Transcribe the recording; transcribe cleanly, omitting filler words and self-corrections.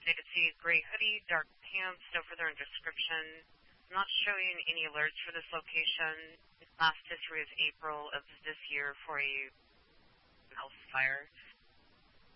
I could see gray hoodie, dark pants, no further in description. I'm not showing any alerts for this location. Last history is April of this year for a house fire.